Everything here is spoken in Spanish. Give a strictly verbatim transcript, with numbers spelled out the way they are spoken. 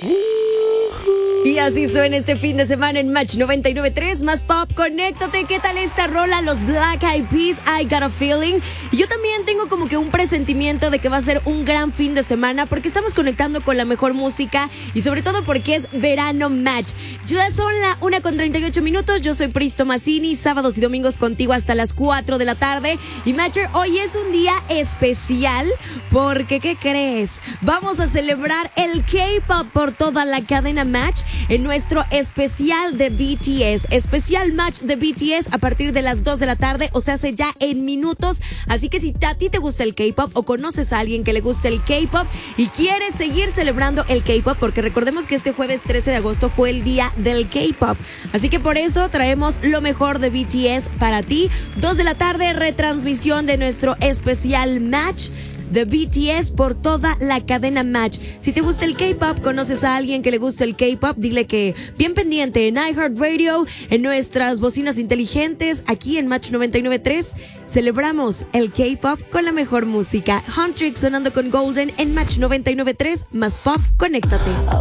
Y así suena este fin de semana en Match noventa y nueve punto tres, más pop. Conéctate. ¿Qué tal esta rola? Los Black Eyed Peas, I Got a Feeling. Y yo también tengo como que un presentimiento de que va a ser un gran fin de semana porque estamos conectando con la mejor música y sobre todo porque es verano Match. Ya son la una con treinta y ocho minutos. Yo soy Pris Tomasini, sábados y domingos contigo hasta las cuatro de la tarde. Y Matcher, hoy es un día especial porque, ¿qué crees? Vamos a celebrar el K-pop por toda la cadena Match en nuestro especial de B T S. Especial Match de B T S a partir de las dos de la tarde, o sea, hace ya en minutos. Así que si a ti te gusta el K-pop o conoces a alguien que le guste el K-pop y quieres seguir celebrando el K-pop, porque recordemos que este jueves trece de agosto fue el día del K-pop. Así que por eso traemos lo mejor de B T S para ti. dos de la tarde, retransmisión de nuestro especial Match de B T S por toda la cadena Match. Si te gusta el K-pop, conoces a alguien que le gusta el K-pop, dile que bien pendiente en iHeartRadio, en nuestras bocinas inteligentes, aquí en Match noventa y nueve punto tres, celebramos el K-pop con la mejor música. Huntrix sonando con Golden en Match noventa y nueve punto tres, más pop, conéctate.